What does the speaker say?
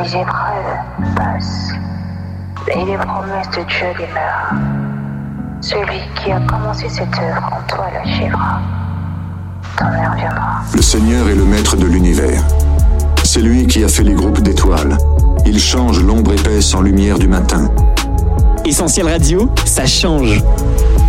Les épreuves passent et les promesses de Dieu demeurent. Celui qui a commencé cette œuvre en toi l'achèvera. Ton heure viendra. Le Seigneur est le maître de l'univers. C'est lui qui a fait les groupes d'étoiles. Il change l'ombre épaisse en lumière du matin. Essentiel Radio, ça change.